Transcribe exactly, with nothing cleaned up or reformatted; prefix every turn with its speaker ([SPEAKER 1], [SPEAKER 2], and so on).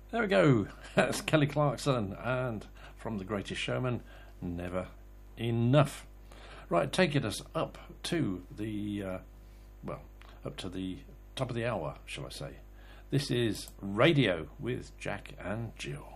[SPEAKER 1] There we go. That's Kelly Clarkson, and from The Greatest Showman, Never Enough. Right, taking us up to the, uh, well, up to the top of the hour, shall I say. This is Radio with Jack and Jill.